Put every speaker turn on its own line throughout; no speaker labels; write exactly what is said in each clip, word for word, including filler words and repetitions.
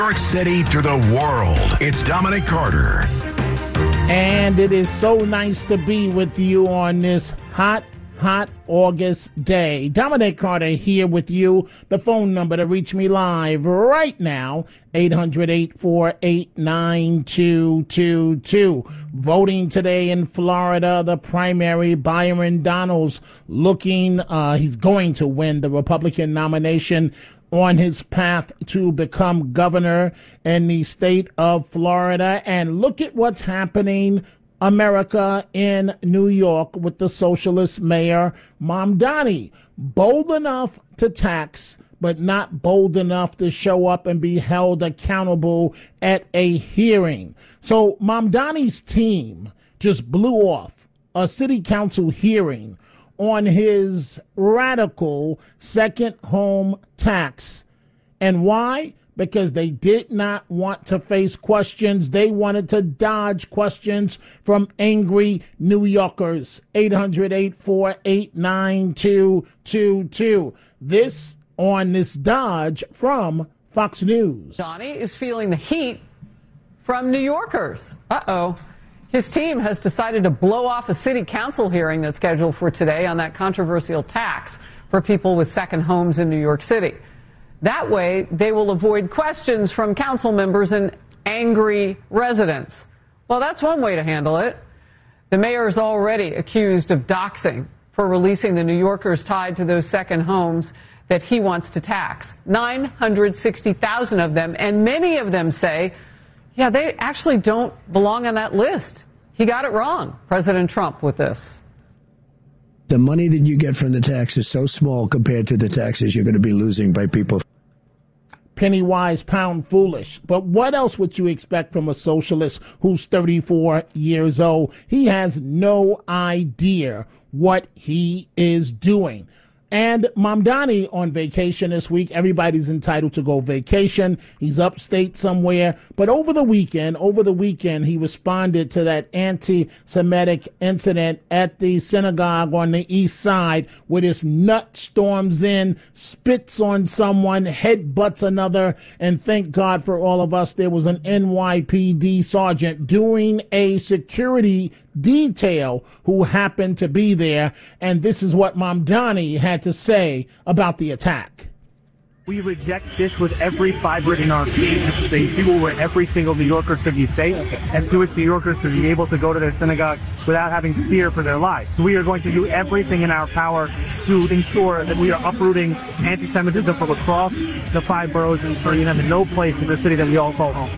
New York City to the world. It's Dominic Carter.
And it is so nice to be with you on this hot, hot August day. Dominic Carter here with you. The phone number to reach me live right now, eight hundred, eight four eight, nine two two two. Voting today in Florida, the primary, Byron Donalds looking, uh, he's going to win the Republican nomination on his path to become governor in the state of Florida. And look at what's happening, America, in New York with the socialist mayor, Mamdani. Bold enough to tax, but not bold enough to show up and be held accountable at a hearing. So Mamdani's team just blew off a city council hearing on his radical second home tax. And why? Because they did not want to face questions. They wanted to dodge questions from angry New Yorkers. eight hundred, eight four eight, nine two two two. This on this dodge from Fox News.
Johnny is feeling the heat from New Yorkers. Uh-oh. His team has decided to blow off a city council hearing that's scheduled for today on that controversial tax for people with second homes in New York City. That way, they will avoid questions from council members and angry residents. Well, that's one way to handle it. The mayor is already accused of doxing for releasing the New Yorkers tied to those second homes that he wants to tax. nine hundred sixty thousand of them, and many of them say, yeah, they actually don't belong on that list. He got it wrong, President Trump, with this.
The money that you get from the tax is so small compared to the taxes you're going to be losing by people.
Penny wise, pound foolish. But what else would you expect from a socialist who's thirty-four years old? He has no idea what he is doing. And Mamdani on vacation this week. Everybody's entitled to go vacation. He's upstate somewhere. But over the weekend, over the weekend, he responded to that anti-Semitic incident at the synagogue on the east side where this nut storms in, spits on someone, headbutts another. And thank God for all of us, there was an N Y P D sergeant doing a security detail who happened to be there. And this is what Mamdani had to say about the attack.
We reject this with every fiber in our being. This is a symbol where every single New Yorker should be safe, and through which New Yorkers should be able to go to their synagogue without having fear for their lives. So we are going to do everything in our power to ensure that we are uprooting anti-Semitism from across the five boroughs and for you know, no place in the city that we all call home.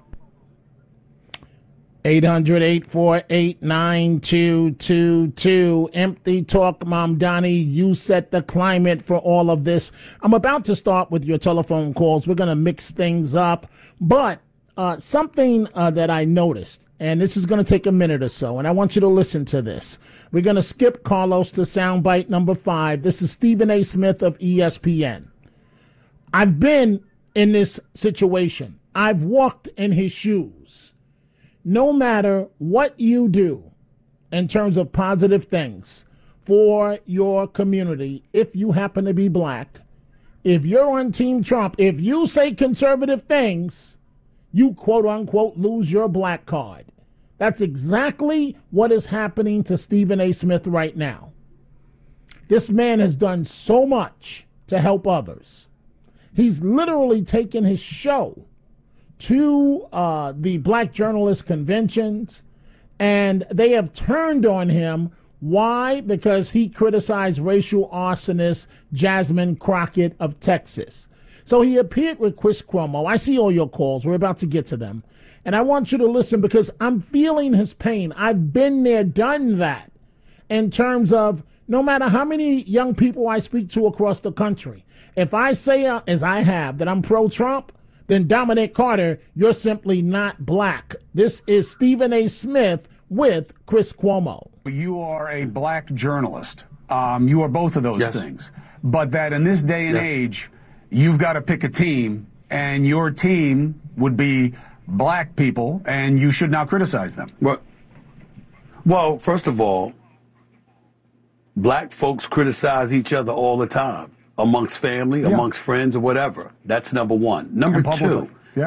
eight hundred, eight four eight, nine two two two. Empty talk, Mamdani. You set the climate for all of this. I'm about to start with your telephone calls. We're going to mix things up. But uh, something uh, that I noticed, and this is going to take a minute or so, and I want you to listen to this. We're going to skip Carlos to soundbite number five. This is Stephen A. Smith of E S P N. I've been in this situation. I've walked in his shoes. No matter what you do in terms of positive things for your community, if you happen to be black, if you're on Team Trump, if you say conservative things, you quote unquote lose your black card. That's exactly what is happening to Stephen A. Smith right now. This man has done so much to help others. He's literally taken his show to uh, the black journalist conventions, and they have turned on him. Why? Because he criticized racial arsonist Jasmine Crockett of Texas. So he appeared with Chris Cuomo. I see all your calls. We're about to get to them. And I want you to listen because I'm feeling his pain. I've been there, done that, in terms of no matter how many young people I speak to across the country, if I say, uh, as I have, that I'm pro-Trump, then Dominic Carter, you're simply not black. This is Stephen A. Smith with Chris Cuomo.
You are a black journalist. Um, you are both of those yes. things. But that in this day and yes. age, you've got to pick a team, and your team would be black people, and you should not criticize them.
Well, well, first of all, black folks criticize each other all the time. Amongst family, yeah. amongst friends, or whatever. That's number one. Number two,
yeah.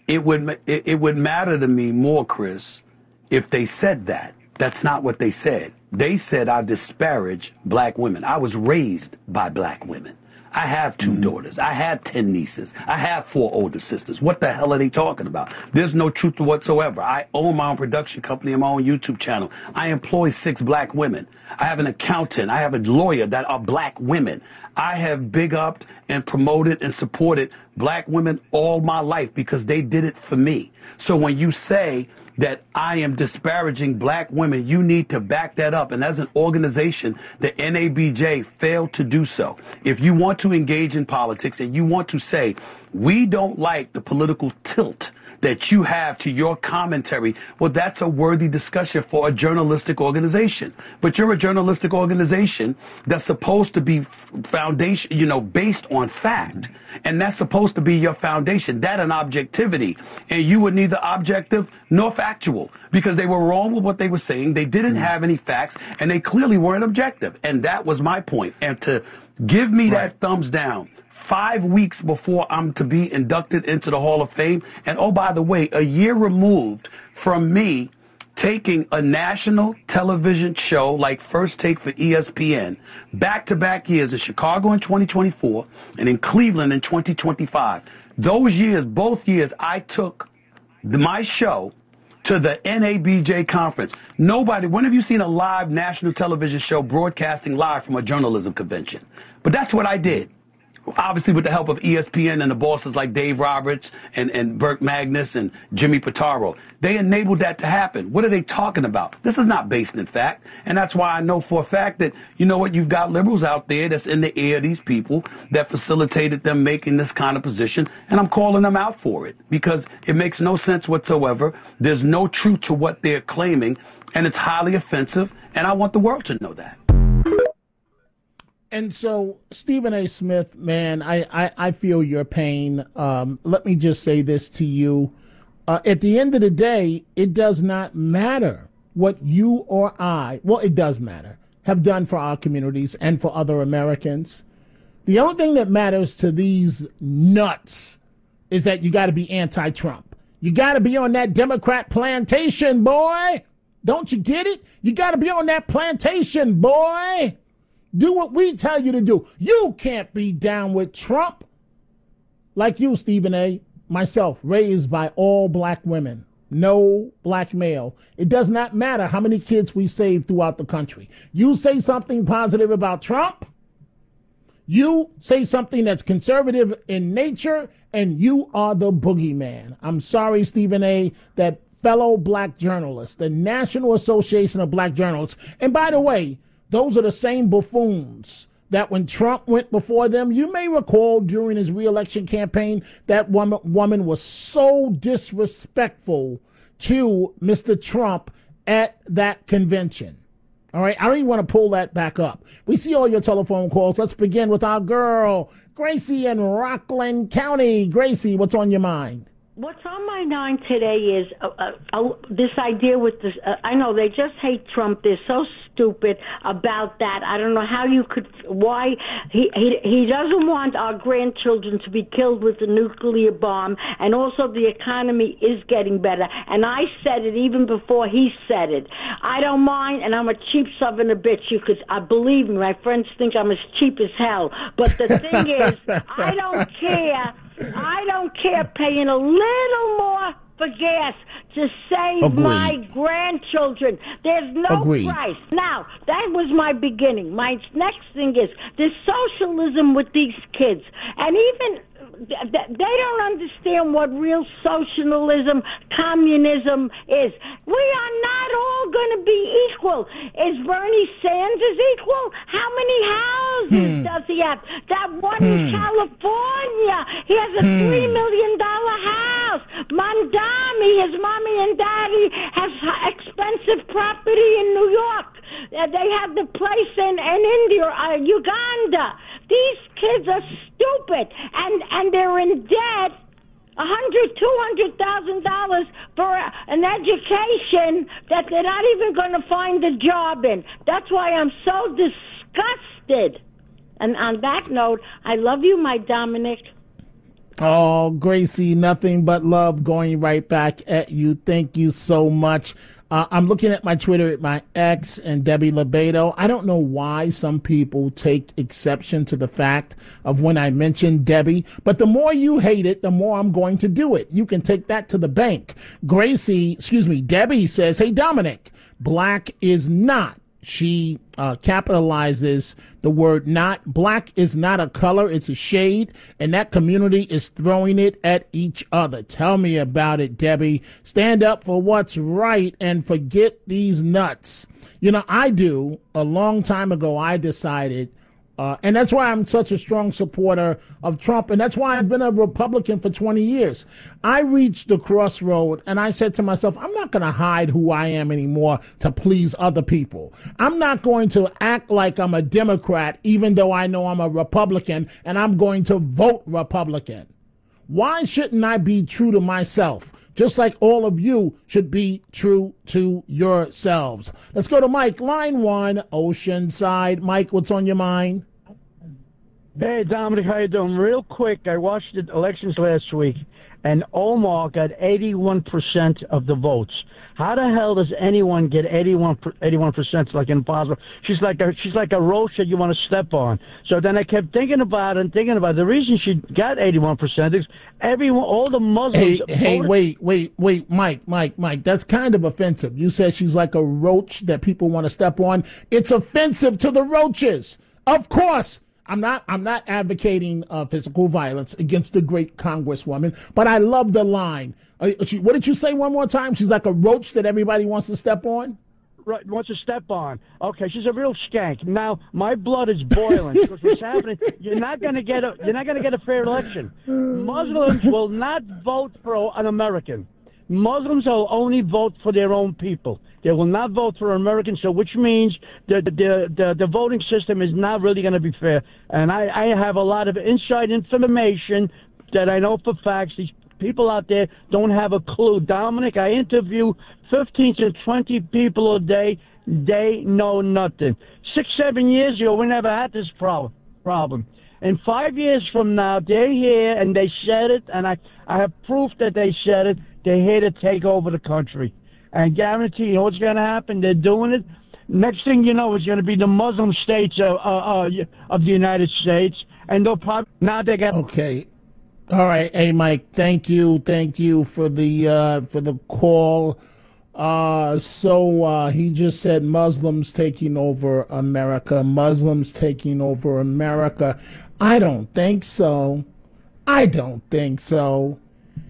it would it, it would matter to me more, Chris, if they said that. That's not what they said. They said I disparage black women. I was raised by black women. I have two mm-hmm. daughters. I have ten nieces. I have four older sisters. What the hell are they talking about? There's no truth whatsoever. I own my own production company and my own YouTube channel. I employ six black women. I have an accountant. I have a lawyer that are black women. I have big upped and promoted and supported black women all my life because they did it for me. So when you say that I am disparaging black women, you need to back that up. And as an organization, the N A B J failed to do so. If you want to engage in politics and you want to say, we don't like the political tilt that you have to your commentary, well, that's a worthy discussion for a journalistic organization. But you're a journalistic organization that's supposed to be foundation, you know, based on fact. And that's supposed to be your foundation, that and objectivity. And you were neither objective nor factual because they were wrong with what they were saying. They didn't have any facts and they clearly weren't objective. And that was my point. And to give me right. that thumbs down five weeks before I'm to be inducted into the Hall of Fame. And oh, by the way, a year removed from me taking a national television show like First Take for E S P N, back-to-back years in Chicago in twenty twenty-four and in Cleveland in twenty twenty-five. Those years, both years, I took the, my show to the N A B J conference. Nobody, when have you seen a live national television show broadcasting live from a journalism convention? But that's what I did. Obviously with the help of E S P N and the bosses like Dave Roberts and, and Burke Magnus and Jimmy Pitaro. They enabled that to happen. What are they talking about? This is not based in fact. And that's why I know for a fact that, you know what, you've got liberals out there that's in the ear of these people that facilitated them making this kind of position. And I'm calling them out for it because it makes no sense whatsoever. There's no truth to what they're claiming. And it's highly offensive. And I want the world to know that.
And so, Stephen A. Smith, man, I, I, I feel your pain. Um, let me just say this to you. Uh, at the end of the day, it does not matter what you or I, well, it does matter, have done for our communities and for other Americans. The only thing that matters to these nuts is that you got to be anti-Trump. You got to be on that Democrat plantation, boy. Don't you get it? You got to be on that plantation, boy. Do what we tell you to do. You can't be down with Trump. Like you, Stephen A., myself, raised by all black women. No black male. It does not matter how many kids we save throughout the country. You say something positive about Trump, you say something that's conservative in nature, and you are the boogeyman. I'm sorry, Stephen A., that fellow black journalists, the National Association of Black Journalists, and by the way, those are the same buffoons that when Trump went before them, you may recall during his reelection campaign, that woman, woman was so disrespectful to Mister Trump at that convention. All right, I don't even want to pull that back up. We see all your telephone calls. Let's begin with our girl, Gracie in Rockland County. Gracie, what's on your mind?
What's on my mind today is uh, uh, uh, this idea with this. Uh, I know they just hate Trump. They're so stupid about that. I don't know how you could. Why he he he doesn't want our grandchildren to be killed with the nuclear bomb, and also the economy is getting better. And I said it even before he said it. I don't mind, and I'm a cheap son of a bitch. You could, I believe me. My friends think I'm as cheap as hell. But the thing is, I don't care. I don't care paying a little more for gas to save
Agreed.
my grandchildren. There's no
Agreed.
price. Now, that was my beginning. My next thing is there's socialism with these kids. And even they don't understand what real socialism, communism is. We are not all going to be equal. Is Bernie Sanders equal? How many houses hmm. does he have? That one hmm. in California, he has a hmm. three million dollar house. Mondami, his mommy and daddy, has expensive property in New York. Uh, they have the place in, in India, uh, Uganda. These kids are stupid, and, and they're in debt, a hundred, two hundred thousand dollars for an education that they're not even going to find a job in. That's why I'm so disgusted. And on that note, I love you, my Dominic.
Oh, Gracie, nothing but love going right back at you. Thank you so much. Uh, I'm looking at my Twitter at my ex and Debbie Lobato. I don't know why some people take exception to the fact of when I mention Debbie, but the more you hate it, the more I'm going to do it. You can take that to the bank. Gracie, excuse me, Debbie says, hey, Dominic, black is not. She uh, capitalizes the word not. Black is not a color, it's a shade, and that community is throwing it at each other. Tell me about it, Debbie. Stand up for what's right and forget these nuts. You know, I do. A long time ago, I decided, uh, and that's why I'm such a strong supporter of Trump, and that's why I've been a Republican for twenty years. I reached the crossroad, and I said to myself, I'm not going to hide who I am anymore to please other people. I'm not going to act like I'm a Democrat, even though I know I'm a Republican, and I'm going to vote Republican. Why shouldn't I be true to myself? Just like all of you should be true to yourselves. Let's go to Mike, line one, Oceanside. Mike, what's on your mind?
Hey, Dominic, how you doing? Real quick, I watched the elections last week, and Omar got eighty-one percent of the votes. How the hell does anyone get eighty-one percent? It's like impossible. She's like a, she's like a roach that you want to step on. So then I kept thinking about it and thinking about it. The reason she got eighty-one percent is everyone, all the Muslims.
Hey, hey, wait, wait, wait, Mike, Mike, Mike. That's kind of offensive. You said she's like a roach that people want to step on. It's offensive to the roaches. Of course. I'm not I'm not advocating uh, physical violence against the great Congresswoman, but I love the line. Uh, she, what did you say one more time? She's like a roach that everybody wants to step on?
Right, wants to step on. Okay, she's a real skank. Now, my blood is boiling because what's happening, you're not going to get a you're not going to get a fair election. Muslims will not vote for an American. Muslims will only vote for their own people. They will not vote for Americans, so which means the the the, the voting system is not really going to be fair. And I, I have a lot of inside information that I know for facts. These people out there don't have a clue. Dominic, I interview fifteen to twenty people a day. They know nothing. Six, seven years ago, we never had this problem. problem. And five years from now, they're here and they said it, and I, I have proof that they said it. They're here to take over the country. And guarantee you know what's going to happen. They're doing it. Next thing you know, it's going to be the Muslim states uh, uh, uh, of the United States. And they'll probably, now they got.
Okay. All right. Hey, Mike, thank you. Thank you for the, uh, for the call. Uh, so, uh, he just said Muslims taking over America, Muslims taking over America. I don't think so. I don't think so.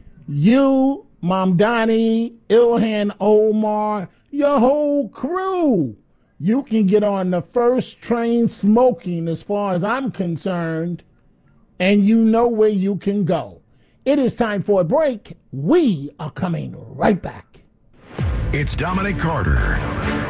You, Mamdani, Ilhan Omar, your whole crew, you can get on the first train smoking as far as I'm concerned, and you know where you can go. It is time for a break. We are coming right back.
It's Dominic Carter.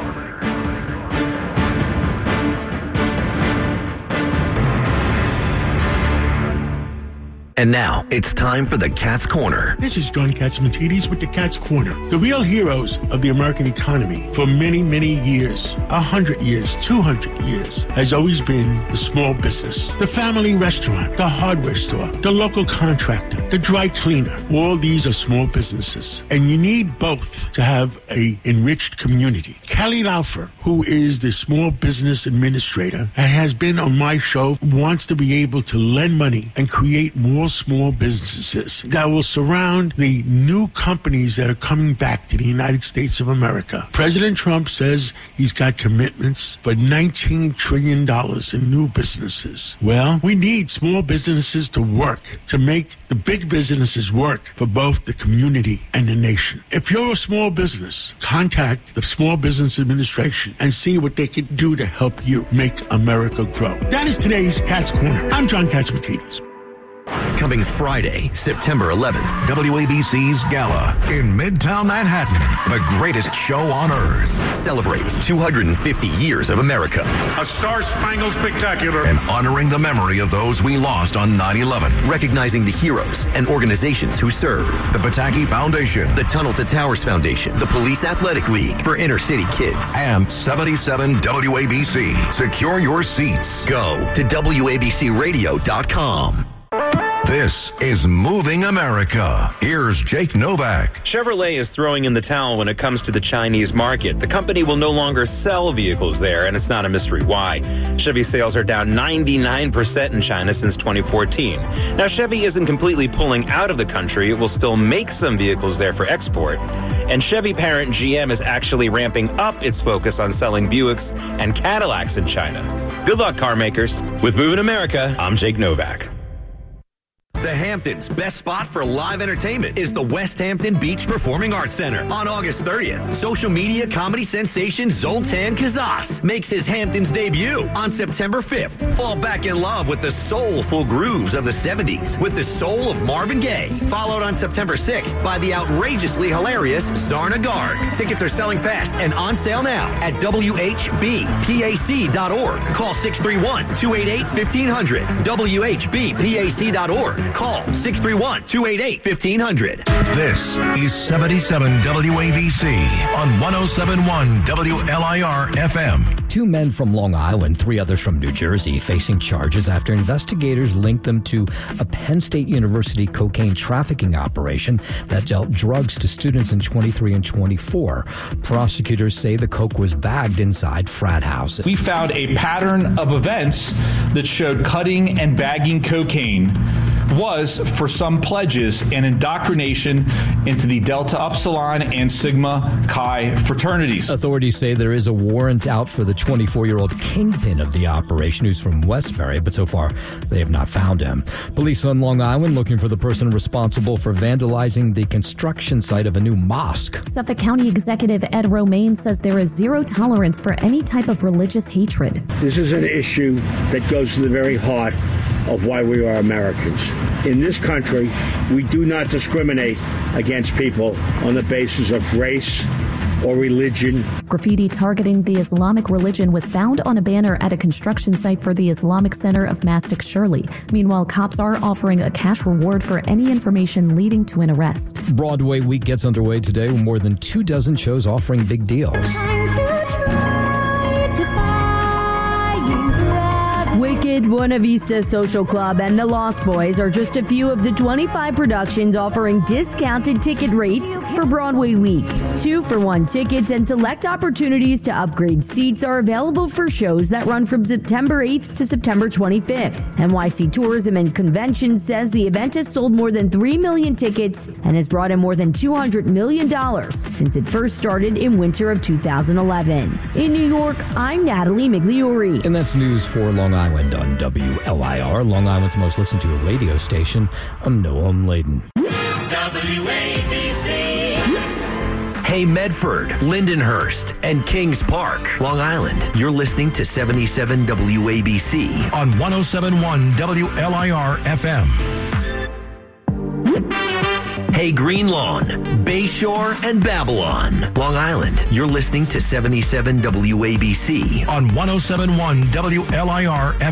And now, it's time for the Cat's Corner.
This is John Catsimatidis with the Cat's Corner. The real heroes of the American economy for many, many years, a hundred years, two hundred years, has always been the small business. The family restaurant, the hardware store, the local contractor, the dry cleaner. All these are small businesses. And you need both to have a enriched community. Kelly Laufer, who is the small business administrator and has been on my show, wants to be able to lend money and create more small businesses that will surround the new companies that are coming back to the United States of America. President Trump says he's got commitments for nineteen trillion dollars in new businesses. Well, we need small businesses to work, to make the big businesses work for both the community and the nation. If you're a small business, contact the Small Business Administration and see what they can do to help you make America grow. That is today's Cat's Corner. I'm John Catsimatidis.
Coming Friday, September eleventh.
W A B C's Gala in Midtown Manhattan. The greatest show on earth.
Celebrate two hundred fifty years of America.
A star-spangled spectacular.
And honoring the memory of those we lost on nine eleven.
Recognizing the heroes and organizations who serve.
The Pataki Foundation.
The Tunnel to Towers Foundation. The Police Athletic League for inner city kids.
And seventy-seven W A B C. Secure your seats.
Go to W A B C radio dot com.
This is Moving America. Here's Jake Novak.
Chevrolet is throwing in the towel when it comes to the Chinese market. The company will no longer sell vehicles there, and it's not a mystery why. Chevy sales are down ninety-nine percent in China since twenty fourteen. Now, Chevy isn't completely pulling out of the country. It will still make some vehicles there for export. And Chevy parent G M is actually ramping up its focus on selling Buicks and Cadillacs in China. Good luck, car makers. With Moving America, I'm Jake Novak.
The Hamptons' best spot for live entertainment is the West Hampton Beach Performing Arts Center. On August thirtieth, social media comedy sensation Zoltan Kazas makes his Hamptons debut. On September fifth, fall back in love with the soulful grooves of the seventies with the soul of Marvin Gaye. Followed on September sixth by the outrageously hilarious Zarna Garg. Tickets are selling fast and on sale now at W H B P A C dot org. Call six three one, two eight eight, one five zero zero. W H B P A C dot org. Call six three one, two eight eight, one five zero zero.
This is seventy-seven W A B C on one oh seven point one W L I R F M.
Two men from Long Island, three others from New Jersey, facing charges after investigators linked them to a Penn State University cocaine trafficking operation that dealt drugs to students in twenty-three and twenty-four. Prosecutors say the coke was bagged inside frat houses.
We found a pattern of events that showed cutting and bagging cocaine was, for some pledges, an indoctrination into the Delta Upsilon and Sigma Chi fraternities.
Authorities say there is a warrant out for the twenty-four-year-old kingpin of the operation, who's from Westbury, but so far they have not found him. Police on Long Island looking for the person responsible for vandalizing the construction site of a new mosque.
Suffolk County Executive Ed Romaine says there is zero tolerance for any type of religious hatred.
This is an issue that goes to the very heart of why we are Americans. In this country, we do not discriminate against people on the basis of race or religion.
Graffiti targeting the Islamic religion was found on a banner at a construction site for the Islamic Center of Mastic Shirley. Meanwhile, cops are offering a cash reward for any information leading to an arrest.
Broadway Week gets underway today with more than two dozen shows offering big deals.
Wicked, Buena Vista Social Club, and The Lost Boys are just a few of the twenty-five productions offering discounted ticket rates for Broadway Week. Two for one tickets and select opportunities to upgrade seats are available for shows that run from September eighth to September twenty-fifth. N Y C Tourism and Convention says the event has sold more than three million tickets and has brought in more than two hundred million dollars since it first started in winter of two thousand eleven. In New York, I'm Natalie Migliori.
And that's news for Long Island on W L I R, Long Island's most listened to radio station. I'm Noam Laden.
W A B C. Hey, Medford, Lindenhurst, and Kings Park, Long Island. You're listening to seventy-seven W A B C
on one oh seven point one W L I R F M.
Hey, Green Lawn, Bayshore, and Babylon, Long Island. You're listening to seventy-seven W A B C
on one oh seven point one W L I R F M.